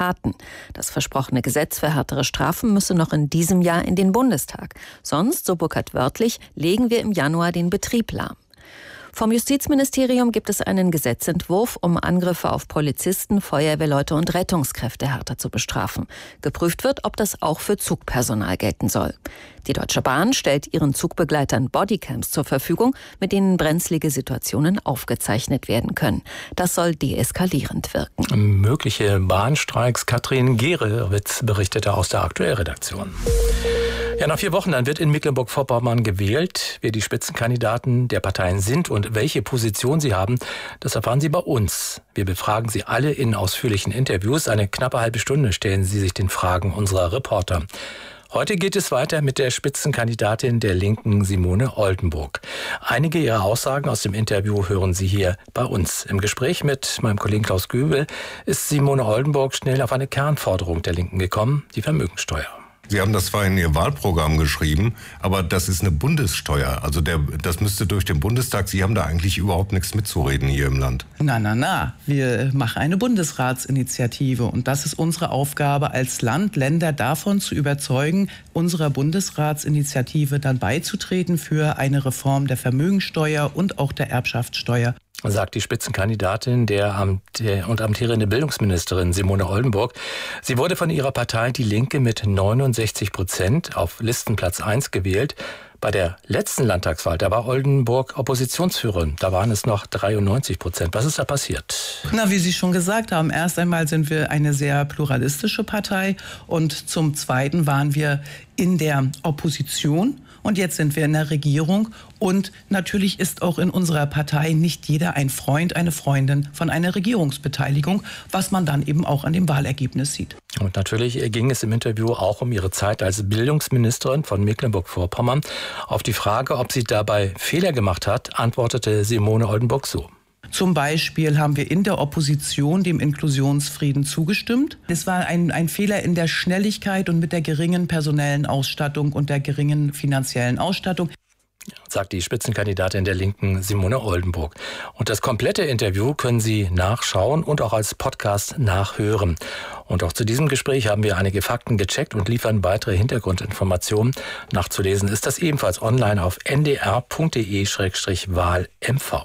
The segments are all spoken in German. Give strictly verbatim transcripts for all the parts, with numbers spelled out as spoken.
Taten. Das versprochene Gesetz für härtere Strafen müsse noch in diesem Jahr in den Bundestag. Sonst, so Burkhard wörtlich, legen wir im Januar den Betrieb lahm. Vom Justizministerium gibt es einen Gesetzentwurf, um Angriffe auf Polizisten, Feuerwehrleute und Rettungskräfte härter zu bestrafen. Geprüft wird, ob das auch für Zugpersonal gelten soll. Die Deutsche Bahn stellt ihren Zugbegleitern Bodycams zur Verfügung, mit denen brenzlige Situationen aufgezeichnet werden können. Das soll deeskalierend wirken. Mögliche Bahnstreiks. Katrin Gehrewitz berichtete aus der Aktuellredaktion. Ja, nach vier Wochen, dann wird in Mecklenburg-Vorpommern gewählt. Wer die Spitzenkandidaten der Parteien sind und welche Position sie haben, das erfahren Sie bei uns. Wir befragen Sie alle in ausführlichen Interviews. Eine knappe halbe Stunde stellen Sie sich den Fragen unserer Reporter. Heute geht es weiter mit der Spitzenkandidatin der Linken, Simone Oldenburg. Einige ihrer Aussagen aus dem Interview hören Sie hier bei uns. Im Gespräch mit meinem Kollegen Klaus Göbel ist Simone Oldenburg schnell auf eine Kernforderung der Linken gekommen, die Vermögensteuer. Sie haben das zwar in Ihr Wahlprogramm geschrieben, aber das ist eine Bundessteuer. Also der, das müsste durch den Bundestag. Sie haben da eigentlich überhaupt nichts mitzureden hier im Land. Na, na, na. Wir machen eine Bundesratsinitiative. Und das ist unsere Aufgabe als Land, Länder davon zu überzeugen, unserer Bundesratsinitiative dann beizutreten für eine Reform der Vermögensteuer und auch der Erbschaftssteuer. Sagt die Spitzenkandidatin der Amt- und amtierende Bildungsministerin Simone Oldenburg. Sie wurde von ihrer Partei Die Linke mit neunundsechzig Prozent auf Listenplatz eins gewählt. Bei der letzten Landtagswahl, da war Oldenburg Oppositionsführerin. Da waren es noch dreiundneunzig Prozent. Was ist da passiert? Na, wie Sie schon gesagt haben, erst einmal sind wir eine sehr pluralistische Partei und zum Zweiten waren wir in der Opposition. Und jetzt sind wir in der Regierung und natürlich ist auch in unserer Partei nicht jeder ein Freund, eine Freundin von einer Regierungsbeteiligung, was man dann eben auch an dem Wahlergebnis sieht. Und natürlich ging es im Interview auch um ihre Zeit als Bildungsministerin von Mecklenburg-Vorpommern. Auf die Frage, ob sie dabei Fehler gemacht hat, antwortete Simone Oldenburg so. Zum Beispiel haben wir in der Opposition dem Inklusionsfrieden zugestimmt. Es war ein, ein Fehler in der Schnelligkeit und mit der geringen personellen Ausstattung und der geringen finanziellen Ausstattung. Sagt die Spitzenkandidatin der Linken Simone Oldenburg. Und das komplette Interview können Sie nachschauen und auch als Podcast nachhören. Und auch zu diesem Gespräch haben wir einige Fakten gecheckt und liefern weitere Hintergrundinformationen. Nachzulesen ist das ebenfalls online auf n d r punkt d e slash wahl m v.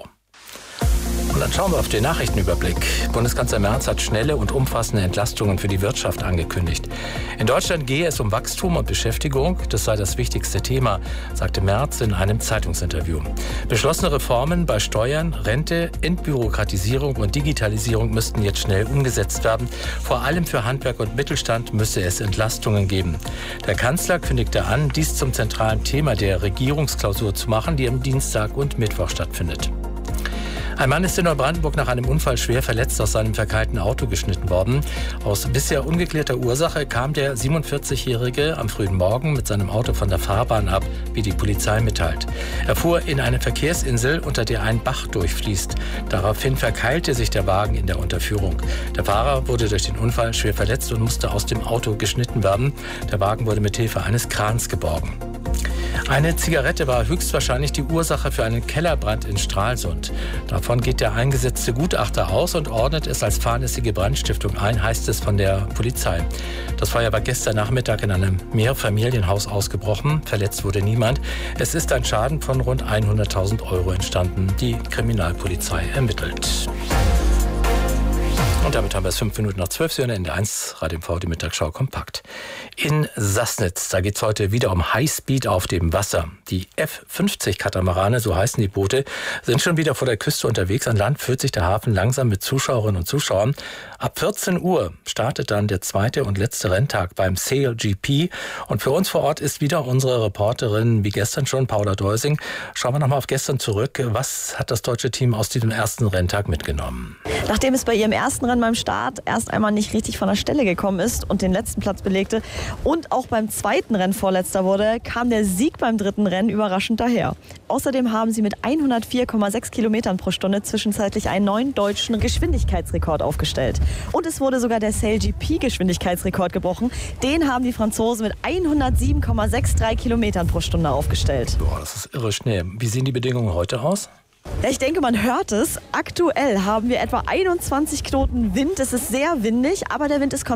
Und dann schauen wir auf den Nachrichtenüberblick. Bundeskanzler Merz hat schnelle und umfassende Entlastungen für die Wirtschaft angekündigt. In Deutschland gehe es um Wachstum und Beschäftigung. Das sei das wichtigste Thema, sagte Merz in einem Zeitungsinterview. Beschlossene Reformen bei Steuern, Rente, Entbürokratisierung und Digitalisierung müssten jetzt schnell umgesetzt werden. Vor allem für Handwerk und Mittelstand müsse es Entlastungen geben. Der Kanzler kündigte an, dies zum zentralen Thema der Regierungsklausur zu machen, die am Dienstag und Mittwoch stattfindet. Ein Mann ist in Neubrandenburg nach einem Unfall schwer verletzt aus seinem verkeilten Auto geschnitten worden. Aus bisher ungeklärter Ursache kam der siebenundvierzigjährige am frühen Morgen mit seinem Auto von der Fahrbahn ab, wie die Polizei mitteilt. Er fuhr in eine Verkehrsinsel, unter der ein Bach durchfließt. Daraufhin verkeilte sich der Wagen in der Unterführung. Der Fahrer wurde durch den Unfall schwer verletzt und musste aus dem Auto geschnitten werden. Der Wagen wurde mit Hilfe eines Krans geborgen. Eine Zigarette war höchstwahrscheinlich die Ursache für einen Kellerbrand in Stralsund. Davon geht der eingesetzte Gutachter aus und ordnet es als fahrlässige Brandstiftung ein, heißt es von der Polizei. Das Feuer war gestern Nachmittag in einem Mehrfamilienhaus ausgebrochen. Verletzt wurde niemand. Es ist ein Schaden von rund hunderttausend Euro entstanden. Die Kriminalpolizei ermittelt. Und damit haben wir es fünf Minuten nach zwölf, Sie hören N D eins, Radio M V, die Mittagsschau kompakt. In Sassnitz, da geht es heute wieder um Highspeed auf dem Wasser. Die F fünfzig Katamarane, so heißen die Boote, sind schon wieder vor der Küste unterwegs. An Land füllt sich der Hafen langsam mit Zuschauerinnen und Zuschauern. Ab vierzehn Uhr startet dann der zweite und letzte Renntag beim Sail G P. Und für uns vor Ort ist wieder unsere Reporterin, wie gestern schon, Paula Deusing. Schauen wir nochmal auf gestern zurück. Was hat das deutsche Team aus diesem ersten Renntag mitgenommen? Nachdem es bei ihrem ersten Rennen beim Start erst einmal nicht richtig von der Stelle gekommen ist und den letzten Platz belegte und auch beim zweiten Rennen Vorletzter wurde, kam der Sieg beim dritten Rennen überraschend daher. Außerdem haben sie mit hundertvier Komma sechs Kilometern pro Stunde zwischenzeitlich einen neuen deutschen Geschwindigkeitsrekord aufgestellt. Und es wurde sogar der Sail G P-Geschwindigkeitsrekord gebrochen. Den haben die Franzosen mit hundertsieben Komma dreiundsechzig Kilometern pro Stunde aufgestellt. Boah, das ist irre schnell. Wie sehen die Bedingungen heute aus? Ja, ich denke, man hört es. Aktuell haben wir etwa einundzwanzig Knoten Wind. Es ist sehr windig, aber der Wind ist konstant.